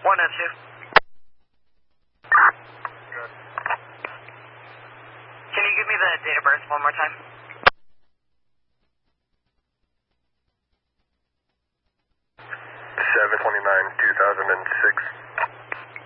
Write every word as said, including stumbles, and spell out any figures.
One and two. Can you give me the date of birth one more time? seven twenty-nine, two thousand six.